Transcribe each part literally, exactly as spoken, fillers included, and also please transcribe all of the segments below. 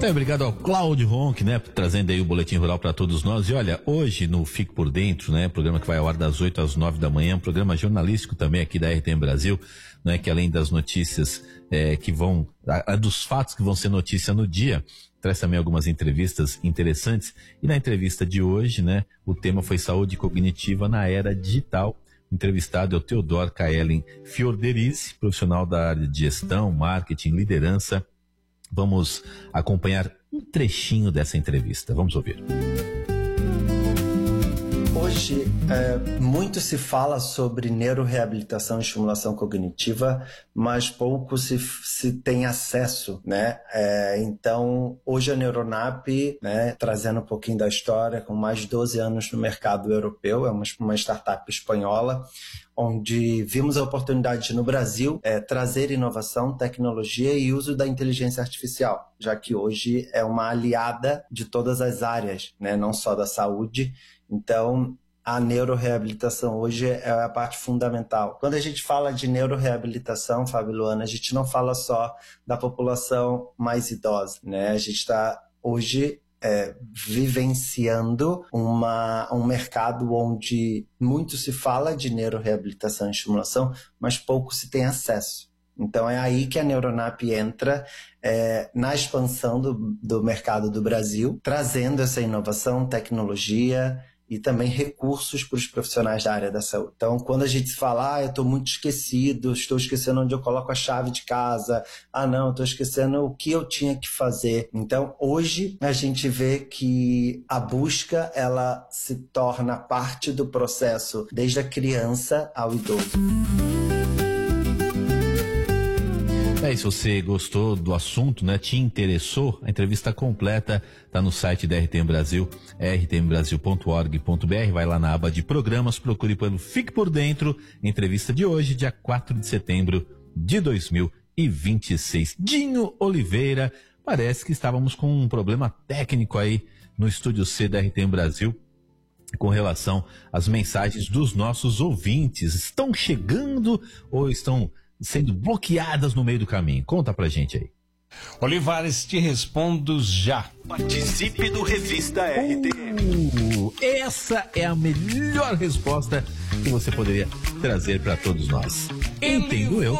É, obrigado ao Cláudio Ronck, né, trazendo aí o Boletim Rural para todos nós. E olha, hoje no Fique por Dentro, né, programa que vai ao ar das oito às nove da manhã, um programa jornalístico também aqui da R T M Brasil, né, que além das notícias é, que vão, a, a dos fatos que vão ser notícia no dia, traz também algumas entrevistas interessantes. E na entrevista de hoje, né, o tema foi saúde cognitiva na era digital. O entrevistado é o Teodor Kaellen Fiorderizi, profissional da área de gestão, marketing, liderança. Vamos acompanhar um trechinho dessa entrevista. Vamos ouvir. Hoje, é, muito se fala sobre neuroreabilitação e estimulação cognitiva, mas pouco se, se tem acesso, né? É, então, hoje a Neuronap, né, trazendo um pouquinho da história, com mais de doze anos no mercado europeu, é uma, uma startup espanhola, onde vimos a oportunidade de, no Brasil, é, trazer inovação, tecnologia e uso da inteligência artificial, já que hoje é uma aliada de todas as áreas, né, não só da saúde. Então, a neuroreabilitação hoje é a parte fundamental. Quando a gente fala de neuroreabilitação, Fábio e Luana, a gente não fala só da população mais idosa, né? A gente está hoje é, vivenciando uma, um mercado onde muito se fala de neuroreabilitação e estimulação, mas pouco se tem acesso. Então é aí que a Neuronap entra é, na expansão do, do mercado do Brasil, trazendo essa inovação, tecnologia e também recursos para os profissionais da área da saúde. Então, quando a gente fala, ah, eu estou muito esquecido, estou esquecendo onde eu coloco a chave de casa, ah, não, estou esquecendo o que eu tinha que fazer. Então, hoje, a gente vê que a busca, ela se torna parte do processo desde a criança ao idoso. É, e se você gostou do assunto, né, te interessou, a entrevista completa está no site da R T M Brasil, r t m brasil ponto org ponto b r, vai lá na aba de programas, procure pelo Fique por Dentro, entrevista de hoje, dia quatro de setembro de dois mil e vinte e seis. Dinho Oliveira, parece que estávamos com um problema técnico aí no Estúdio C da R T M Brasil, com relação às mensagens dos nossos ouvintes. Estão chegando ou estão sendo bloqueadas no meio do caminho? Conta pra gente aí. Olivares, te respondo já. Participe do Revista R T M. Uh, essa é a melhor resposta que você poderia trazer para todos nós. Entendo eu.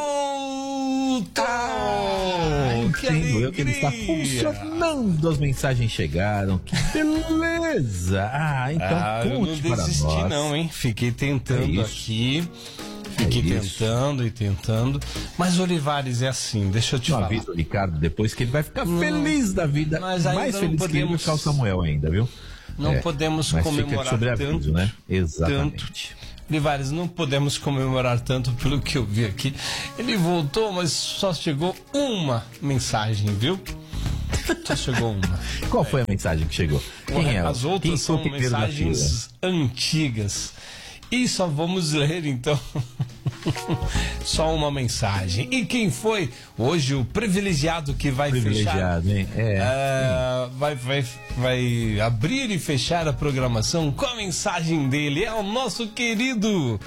Ai, que Entendo eu que ele está funcionando. As mensagens chegaram. Que beleza. Ah, então ah, conte eu não para desisti nós. não, hein? Fiquei tentando é aqui. Fiquei é tentando e tentando. Mas, Olivares, é assim, deixa eu te não falar. Avisa o Ricardo depois que ele vai ficar não, feliz da vida. Mas mais feliz podemos, que ele vai ficar o Samuel ainda, viu? Não é, podemos comemorar sobre tanto. Aviso, né? Exatamente. Tanto. Olivares, não podemos comemorar tanto pelo que eu vi aqui. Ele voltou, mas só chegou uma mensagem, viu? Só chegou uma. Qual foi a mensagem que chegou? Quem é? As outras Quem são mensagens antigas. E só vamos ler, então, só uma mensagem. E quem foi hoje o privilegiado que vai privilegiado, fechar? Hein? É, uh, vai, vai, vai abrir e fechar a programação com a mensagem dele. É o nosso querido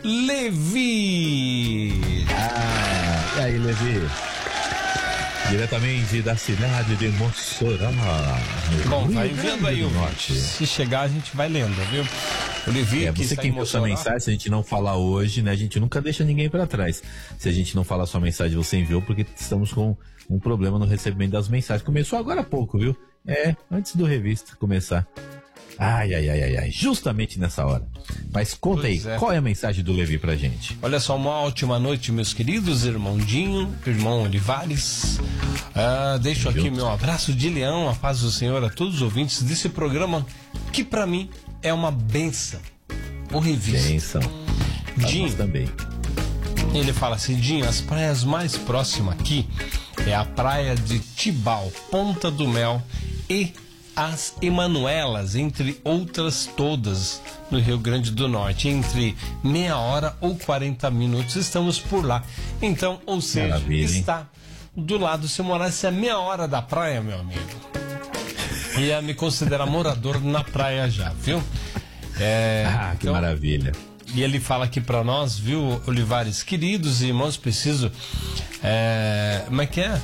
Levi. Ah, e aí, Levi? Diretamente da cidade de Mossoró. Bom, vai enviando aí o norte. Se chegar, a gente vai lendo, viu? O Levi, é, que você que enviou sua mensagem, se a gente não falar hoje, né? A gente nunca deixa ninguém para trás. Se a gente não falar sua mensagem, você enviou, porque estamos com um problema no recebimento das mensagens. Começou agora há pouco, viu? É, antes do revista começar. Ai, ai, ai, ai, ai, justamente nessa hora. Mas conta pois aí, é. Qual é a mensagem do Levi pra gente? Olha só, uma ótima noite, meus queridos, irmão Dinho, irmão Olivares. Ah, deixo aqui meu abraço de leão, a paz do Senhor a todos os ouvintes desse programa, que pra mim é uma benção. O Revista. Benção. Dinho também. Ele fala assim, Dinho, as praias mais próximas aqui é a praia de Tibau, Ponta do Mel e as Emanuelas, entre outras todas, no Rio Grande do Norte. Entre meia hora ou quarenta minutos estamos por lá. Então, ou seja, maravilha, está do lado. Se eu morasse a meia hora da praia, meu amigo, ia me considerar morador na praia já, viu? É, ah, que então, maravilha. E ele fala aqui pra nós, viu, Olivares, queridos irmãos, preciso é, como é que é?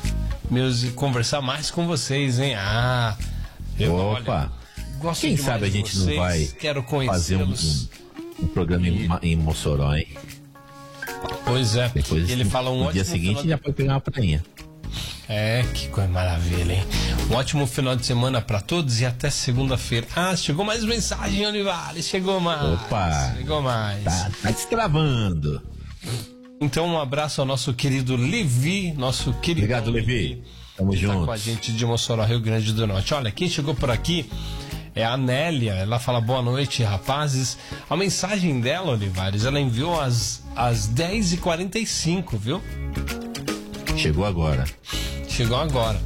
meus, conversar mais com vocês, hein? Ah, eu, Opa! Olha, gosto Quem sabe a gente vocês, não vai quero fazer um, um, um programa e... em, em Mossoró, hein? Pois é. Depois, ele fala um no ótimo dia seguinte final... já pode pegar uma prainha. É, que coisa maravilha, hein? Um ótimo final de semana pra todos e até segunda-feira. Ah, chegou mais mensagem, Olivares. Chegou mais. Opa! Chegou mais. Tá, tá destravando. Então, um abraço ao nosso querido Levi, nosso querido. Obrigado, Levi. Tamo junto. Tá com a gente de Mossoró, Rio Grande do Norte. Olha, quem chegou por aqui é a Nélia. Ela fala boa noite, rapazes. A mensagem dela, Olivares, ela enviou às, às dez e quarenta e cinco, viu? Chegou agora. Chegou agora.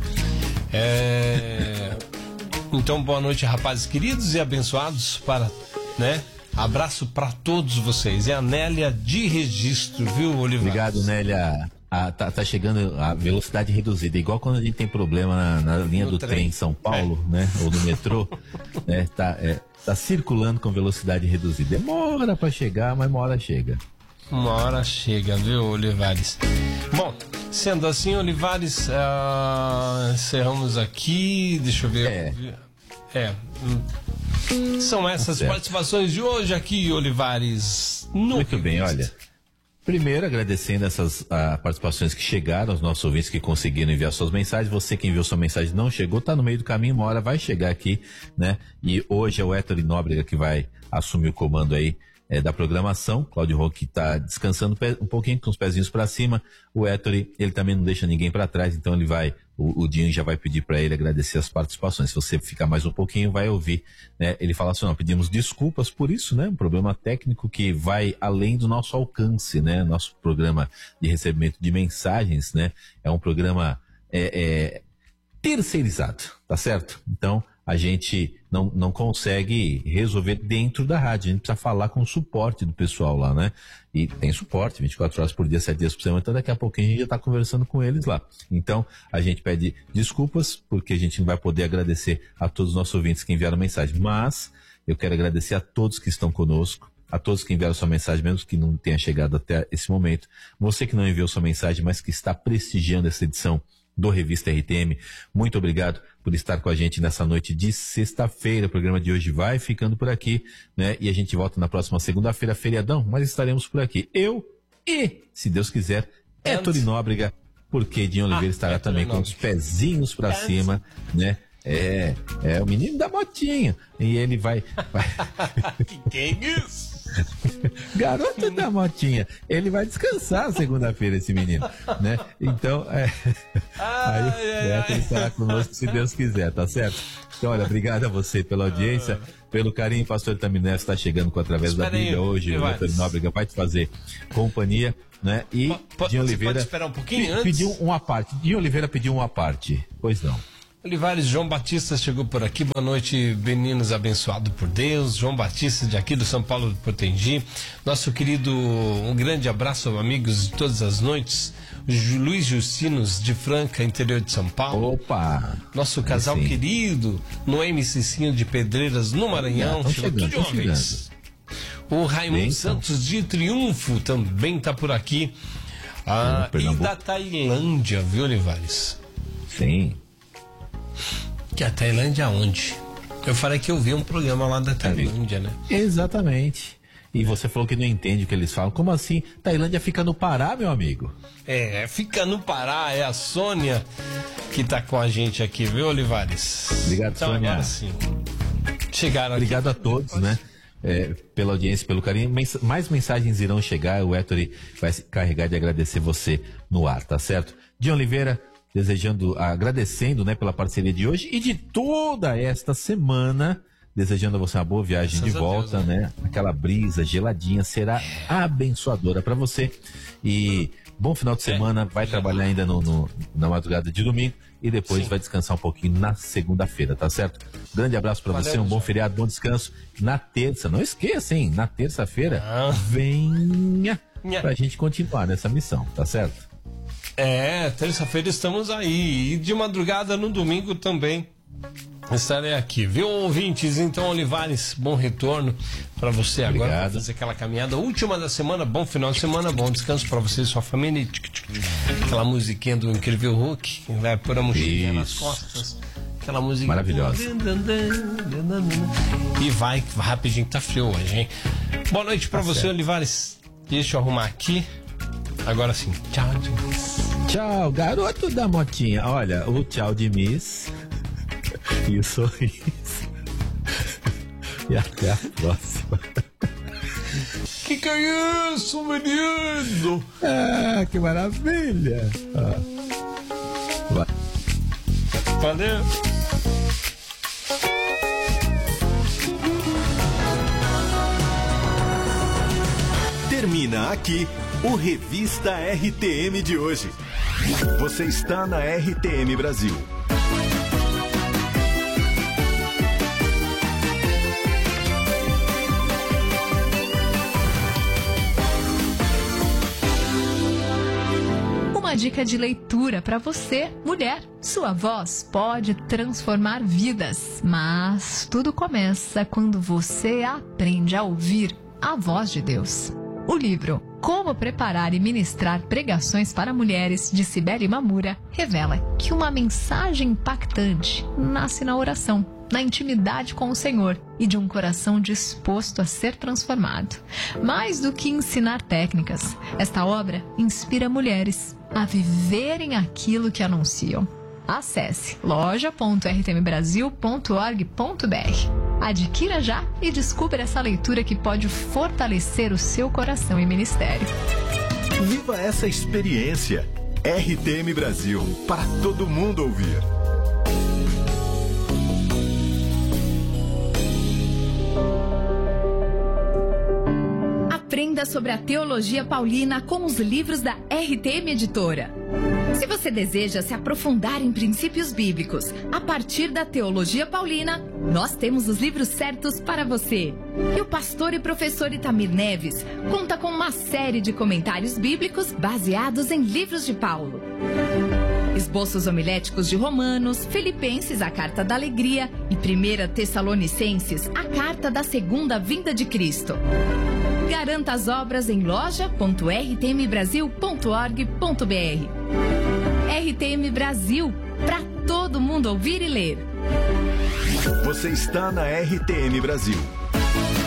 É... Então, boa noite, rapazes queridos e abençoados para, né? Abraço para todos vocês. É a Nélia de Registro, viu, Olivares? Obrigado, Nélia. Ah, tá, tá chegando a velocidade reduzida, igual quando a gente tem problema na, na linha No do trem. trem em São Paulo, é. né? Ou no metrô, né? Tá, é, tá circulando com velocidade reduzida. Demora para chegar, mas uma hora chega. Uma hora chega, viu, Olivares? Bom, sendo assim, Olivares, uh, encerramos aqui. Deixa eu ver. É. É. São essas Certo. participações de hoje aqui, Olivares. No Muito bem, Revista. olha. Primeiro, agradecendo essas ah, participações que chegaram, os nossos ouvintes que conseguiram enviar suas mensagens. Você que enviou sua mensagem não chegou, tá no meio do caminho, uma hora vai chegar aqui, né? E hoje é o Héctor Nóbrega que vai assumir o comando aí é, da programação. Cláudio Roque está descansando um pouquinho, com os pezinhos para cima. O Héctor, ele também não deixa ninguém para trás, então ele vai, o, o Dinho já vai pedir para ele agradecer as participações. Se você ficar mais um pouquinho, vai ouvir, né? Ele fala assim, não, pedimos desculpas por isso, né? Um problema técnico que vai além do nosso alcance, né? Nosso programa de recebimento de mensagens, né? É um programa é, é, terceirizado, tá certo? Então, a gente não, não consegue resolver dentro da rádio. A gente precisa falar com o suporte do pessoal lá, né? E tem suporte, vinte e quatro horas por dia, sete dias por semana. Então daqui a pouquinho a gente já está conversando com eles lá. Então a gente pede desculpas, porque a gente não vai poder agradecer a todos os nossos ouvintes que enviaram mensagem. Mas eu quero agradecer a todos que estão conosco, a todos que enviaram sua mensagem, mesmo que não tenha chegado até esse momento. Você que não enviou sua mensagem, mas que está prestigiando essa edição do Revista R T M, muito obrigado por estar com a gente nessa noite de sexta-feira. O programa de hoje vai ficando por aqui, né? E a gente volta na próxima segunda-feira, feriadão, mas estaremos por aqui. Eu e, se Deus quiser, Héctor Nóbrega, porque Dinho Oliveira ah, estará também com os pezinhos para cima, né? É, é o menino da motinha. E ele vai... vai... que que é isso? Garoto da motinha. Ele vai descansar segunda-feira, esse menino, né? Então, é... aí o Héctor estará conosco, se Deus quiser, tá certo? Então, olha, obrigado a você pela audiência, pelo carinho. Pastor Taminés está chegando com Através da Bíblia hoje. O Héctor Nóbrega vai te fazer companhia, né? E Dinho Oliveira... Pode esperar um pouquinho antes? Pediu uma parte. Dinho Oliveira pediu uma parte. Pois não. Olivares, João Batista chegou por aqui. Boa noite, meninos abençoados por Deus. João Batista, de aqui do São Paulo do Potengi. Nosso querido, um grande abraço, amigos de todas as noites. Luiz Justinos, de Franca, interior de São Paulo. Opa! Nosso casal sim. querido, Noemi Cicinho de Pedreiras, no Maranhão. Ah, chegou chegando, tudo de uma chegando. vez. O Raimundo Bem, Santos de Triunfo também está por aqui. Ah, É, e da Tailândia, viu, Olivares? Sim. Que a Tailândia onde? Eu falei que eu vi um programa lá da Tailândia, né? Exatamente. E você falou que não entende o que eles falam. Como assim? Tailândia fica no Pará, meu amigo? É, fica no Pará, é a Sônia que tá com a gente aqui, viu, Olivares? Obrigado, então, Sônia. Agora sim. Chegaram Obrigado aqui. a todos, né? É, pela audiência, pelo carinho. Mens- mais mensagens irão chegar. O Héctor vai se carregar de agradecer você no ar, tá certo? Dinho Oliveira, desejando, agradecendo, né, pela parceria de hoje e de toda esta semana, desejando a você uma boa viagem Graças de a volta, Deus, né? né? Aquela brisa geladinha será abençoadora para você. E bom final de semana, vai trabalhar ainda no, no- na madrugada de domingo e depois Sim. vai descansar um pouquinho na segunda-feira, tá certo? Grande abraço para Valeu, você, um bom João. feriado, bom descanso. Na terça, não esqueça, hein? Na terça-feira, Ah. venha Nha. pra gente continuar nessa missão, tá certo? É, terça-feira estamos aí. E de madrugada no domingo também. Estarei aqui, viu, ouvintes? Então, Olivares, bom retorno para você agora. Obrigado. Pra fazer aquela caminhada última da semana. Bom final de semana, bom descanso para você e sua família. Aquela musiquinha do Incrível Hulk, que vai pôr a mochilinha nas costas. Aquela música maravilhosa. E vai, vai rapidinho, que tá frio hoje, hein? Boa noite pra Tá você, certo. Olivares. Deixa eu arrumar aqui. Agora sim. Tchau, tchau. Tchau, garoto da motinha. Olha, o tchau de Miss e o sorriso. E até a próxima. Que que é isso, menino? Ah, que maravilha. Ah. Vai. Valeu. Termina aqui o Revista R T M de hoje. Você está na R T M Brasil. Uma dica de leitura para você, mulher. Sua voz pode transformar vidas, mas tudo começa quando você aprende a ouvir a voz de Deus. O livro Como Preparar e Ministrar Pregações para Mulheres, de Cibele Mamura, revela que uma mensagem impactante nasce na oração, na intimidade com o Senhor e de um coração disposto a ser transformado. Mais do que ensinar técnicas, esta obra inspira mulheres a viverem aquilo que anunciam. Acesse loja ponto r t m brasil ponto org ponto b r. Adquira já e descubra essa leitura que pode fortalecer o seu coração e ministério. Viva essa experiência. R T M Brasil, para todo mundo ouvir. Aprenda sobre a teologia paulina com os livros da R T M Editora. Se você deseja se aprofundar em princípios bíblicos a partir da teologia paulina, nós temos os livros certos para você. E o pastor e professor Itamir Neves conta com uma série de comentários bíblicos baseados em livros de Paulo. Esboços homiléticos de Romanos, Filipenses, a Carta da Alegria e primeira Tessalonicenses, a Carta da Segunda Vinda de Cristo. Garanta as obras em loja ponto r t m brasil ponto org ponto b r. R T M Brasil, para todo mundo ouvir e ler. Você está na R T M Brasil.